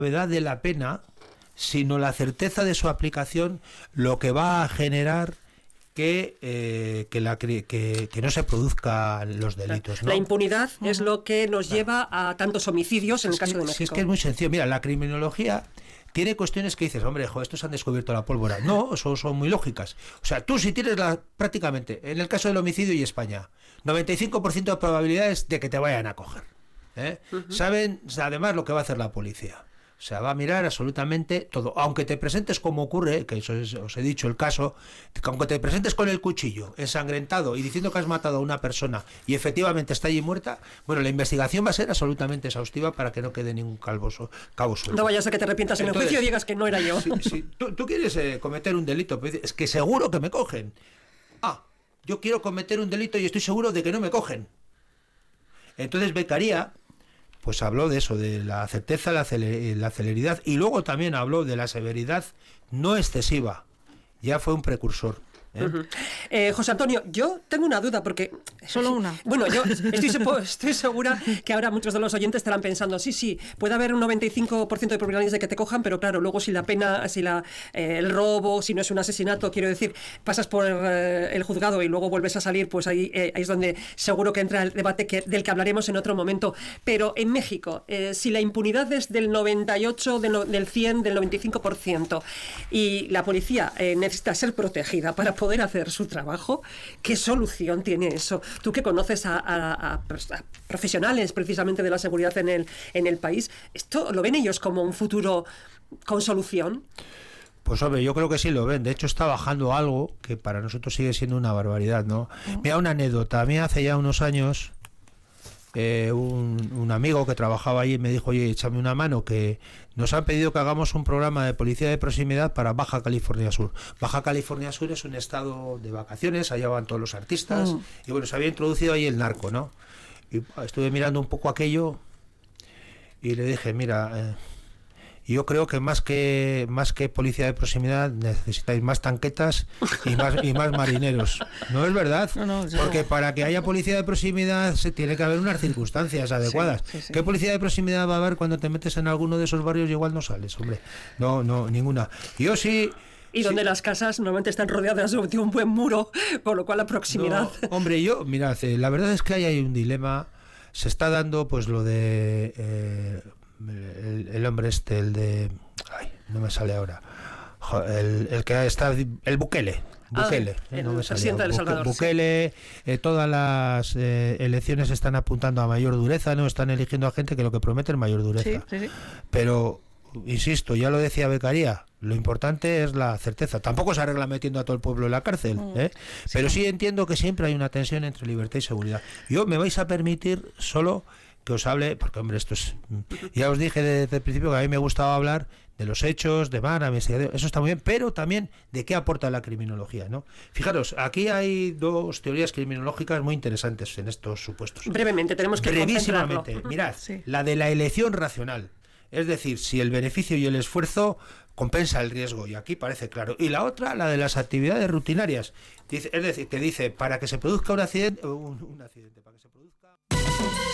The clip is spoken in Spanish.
gravedad de la pena, sino la certeza de su aplicación, lo que va a generar que no se produzcan los delitos, ¿no? La impunidad es lo que nos lleva a tantos homicidios en el caso de México. Si es que es muy sencillo. Mira, la criminología tiene cuestiones que dices, hombre, estos han descubierto la pólvora. No, son muy lógicas. O sea, tú si tienes prácticamente, en el caso del homicidio y España, 95% de probabilidades de que te vayan a coger. Saben además lo que va a hacer la policía. O sea, va a mirar absolutamente todo. Aunque te presentes como ocurre, que eso os he dicho el caso, que aunque te presentes con el cuchillo ensangrentado y diciendo que has matado a una persona y efectivamente está allí muerta, bueno, la investigación va a ser absolutamente exhaustiva para que no quede ningún cabo suelto. No vayas a que te arrepientas en el juicio y digas que no era yo. Si tú quieres cometer un delito, pues es que seguro que me cogen. Yo quiero cometer un delito y estoy seguro de que no me cogen. Entonces Beccaria pues habló de eso, de la certeza, la celeridad, y luego también habló de la severidad no excesiva. Ya fue un precursor. José Antonio, yo tengo una duda porque... Solo una. Bueno, yo estoy segura que ahora muchos de los oyentes estarán pensando, sí, puede haber un 95% de probabilidades de que te cojan, pero claro, luego si la pena, el robo, si no es un asesinato, quiero decir, pasas por el juzgado y luego vuelves a salir, pues ahí es donde seguro que entra el debate del que hablaremos en otro momento. Pero en México, si la impunidad es del 98, del 100, del 95%, y la policía necesita ser protegida para poder hacer su trabajo, ¿qué solución tiene eso? Tú que conoces a profesionales precisamente de la seguridad en el país, ¿esto lo ven ellos como un futuro con solución? Pues hombre, yo creo que sí lo ven. De hecho está bajando algo que para nosotros sigue siendo una barbaridad, ¿no? Mira, una anécdota. A mí hace ya unos años un amigo que trabajaba allí me dijo, oye, échame una mano, que nos han pedido que hagamos un programa de policía de proximidad para Baja California Sur. Baja California Sur es un estado de vacaciones, allá van todos los artistas, y bueno, se había introducido ahí el narco, ¿no? Y estuve mirando un poco aquello y le dije, mira, yo creo que más que policía de proximidad necesitáis más tanquetas y más marineros. ¿No es verdad? No, porque para que haya policía de proximidad se tiene que haber unas circunstancias adecuadas. Sí. ¿Qué policía de proximidad va a haber cuando te metes en alguno de esos barrios y igual no sales, hombre? No, ninguna. Yo sí... Y donde las casas normalmente están rodeadas de un buen muro, por lo cual la proximidad... No, hombre, mirad, la verdad es que hay un dilema. Se está dando pues lo de... el hombre el de... no me sale ahora. El que está... El Bukele. No me sale. Bukele, todas las elecciones están apuntando a mayor dureza, no están eligiendo a gente que lo que promete es mayor dureza. Sí. Pero, insisto, ya lo decía Beccaria, lo importante es la certeza. Tampoco se arregla metiendo a todo el pueblo en la cárcel, pero sí entiendo que siempre hay una tensión entre libertad y seguridad. Me vais a permitir solo que os hable, porque hombre, esto es... Ya os dije desde el principio que a mí me gustaba hablar de los hechos, de mar, investigación, eso está muy bien, pero también de qué aporta la criminología, ¿no? Fijaros, aquí hay dos teorías criminológicas muy interesantes en estos supuestos. Brevemente, tenemos que brevísimamente, mirad, la de la elección racional, es decir, si el beneficio y el esfuerzo compensa el riesgo, y aquí parece claro. Y la otra, la de las actividades rutinarias, es decir, que dice, para que se produzca un accidente, para que se produzca...